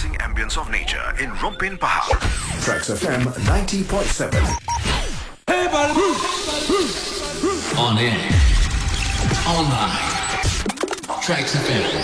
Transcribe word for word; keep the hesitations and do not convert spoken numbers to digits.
relaxing ambience of nature in Rumpin Pahar. Tracks F M ninety point seven. On air, all night. Tracks F M.